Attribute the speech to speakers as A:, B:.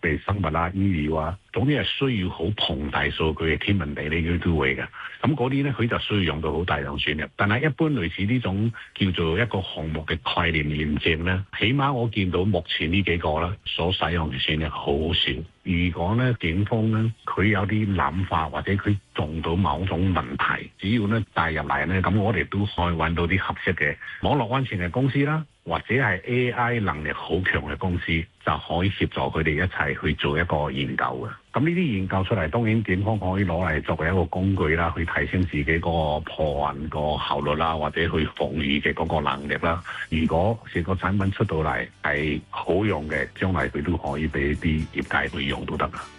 A: 譬如生物啊、醫療啊，總之係需要好龐大數據嘅天文地理佢都會嘅。咁嗰啲咧，佢就需要用到好大量算力。但係一般類似呢種叫做一個項目嘅概念驗證咧，起碼我見到目前呢幾個啦，所使用嘅算力好少。如果咧警方咧佢有啲諗法或者佢撞到某種問題，只要咧帶入嚟咧，咁我哋都可以揾到啲合適嘅網絡安全嘅公司啦，或者係 AI 能力好強嘅公司，就可以協助佢哋一齊去做一個研究嘅。咁呢啲研究出嚟，當然警方可以攞嚟作為一個工具啦，去提升自己嗰個破案個效率啦，或者去防禦嘅嗰個能力啦。如果成個產品出到嚟係好用嘅，將來佢都可以俾啲業界去用都得啦。